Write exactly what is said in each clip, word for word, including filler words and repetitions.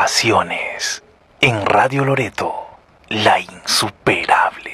Pasiones en Radio Loreto, la insuperable.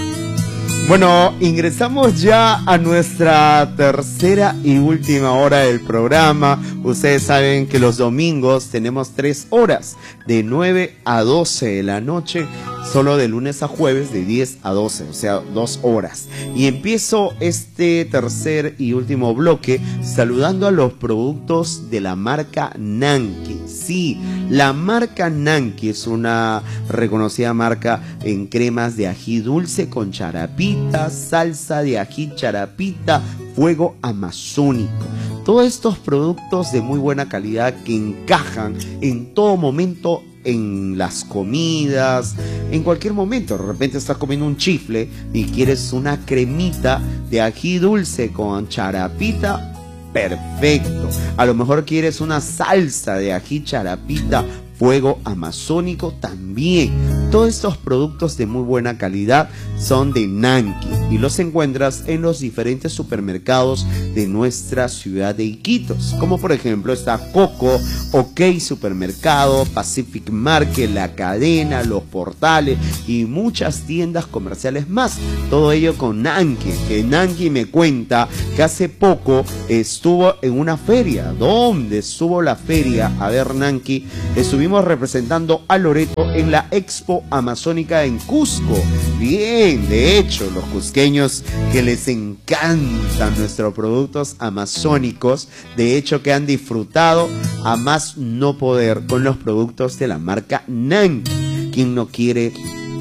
Bueno, ingresamos ya a nuestra tercera y última hora del programa. Ustedes saben que los domingos tenemos tres horas, de nueve a doce de la noche, solo de lunes a jueves de diez a doce, o sea, dos horas. Y empiezo este tercer y último bloque saludando a los productos de la marca Nanki. Sí, la marca Nanki es una reconocida marca en cremas de ají dulce con charapita, salsa de ají charapita, fuego amazónico. Todos estos productos de muy buena calidad que encajan en todo momento en las comidas, en cualquier momento. De repente estás comiendo un chifle y quieres una cremita de ají dulce con charapita, perfecto. A lo mejor quieres una salsa de ají charapita, fuego amazónico, también. Todos estos productos de muy buena calidad son de Nanki y los encuentras en los diferentes supermercados de nuestra ciudad de Iquitos, como por ejemplo está Coco, OK Supermercado, Pacific Market, La Cadena, Los Portales y muchas tiendas comerciales más. Todo ello con Nanki, que Nanki me cuenta que hace poco estuvo en una feria. ¿Dónde estuvo la feria? A ver, Nanki, estuvimos representando a Loreto en la Expo Amazónica en Cusco. Bien, de hecho, los cusqueños que les encantan nuestros productos amazónicos, de hecho que han disfrutado a más no poder con los productos de la marca Nanki. ¿Quién no quiere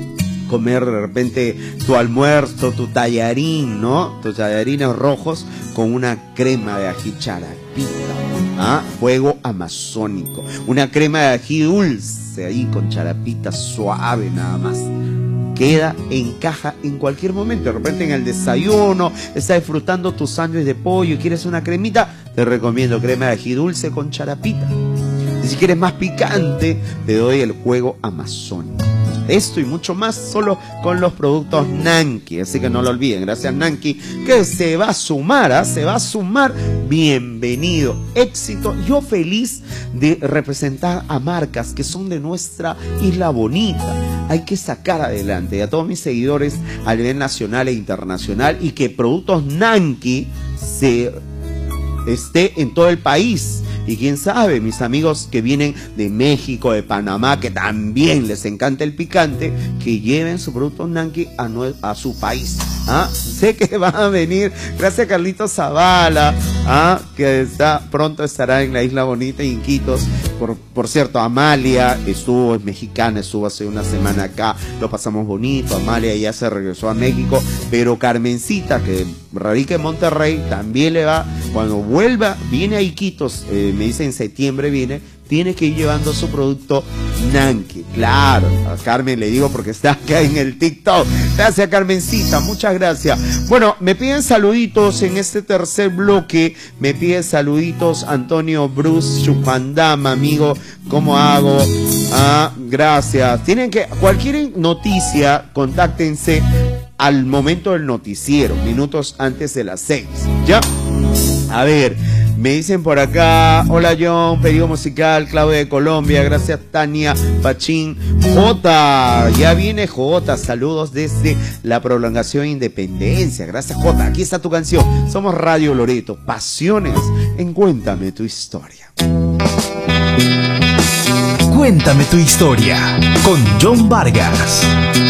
comer de repente tu almuerzo, tu tallarín, ¿no? Tus tallarines rojos con una crema de ají charapita, ¿ah? Fuego amazónico, una crema de ají dulce ahí con charapita suave nada más. Queda, encaja en cualquier momento. De repente en el desayuno, estás disfrutando tu sándwich de pollo y quieres una cremita, te recomiendo crema de ají dulce con charapita. Y si quieres más picante, te doy el fuego amazónico. Esto y mucho más solo con los productos Nanki, así que no lo olviden. Gracias Nanki, que se va a sumar, ¿eh? se va a sumar. Bienvenido, éxito. Yo feliz de representar a marcas que son de nuestra isla bonita. Hay que sacar adelante a todos mis seguidores a nivel nacional e internacional y que productos Nanki se esté en todo el país. Y quién sabe, mis amigos que vienen de México, de Panamá, que también les encanta el picante, que lleven su producto Nanki a, a su país. ¿Ah? Sé que van a venir. Gracias a Carlitos Zavala, ¿ah? que está, pronto estará en la Isla Bonita y en Iquitos. Por, por cierto, Amalia estuvo, es mexicana, estuvo hace una semana acá, lo pasamos bonito. Amalia ya se regresó a México, pero Carmencita, que radica en Monterrey, también le va, cuando vuelva, viene a Iquitos, eh, me dice en septiembre viene, tiene que ir llevando su producto Nanki. Claro, a Carmen le digo porque está acá en el TikTok. Gracias, Carmencita, muchas gracias. Bueno, me piden saluditos en este tercer bloque. Me pide saluditos Antonio Bruce Chupandama, amigo. ¿Cómo hago? Ah, gracias. Tienen que, cualquier noticia, contáctense al momento del noticiero, minutos antes de las seis. ¿Ya? A ver. Me dicen por acá, hola John, pedido musical, Claudia de Colombia, gracias Tania Pachín, Jota, ya viene Jota, saludos desde la prolongación Independencia, gracias Jota, aquí está tu canción, somos Radio Loreto, pasiones en Cuéntame tu historia. Cuéntame tu historia con John Vargas.